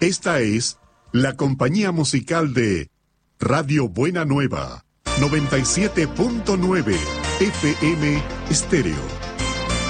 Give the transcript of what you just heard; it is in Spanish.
Esta es la compañía musical de Radio Buena Nueva, 97.9 FM Estéreo.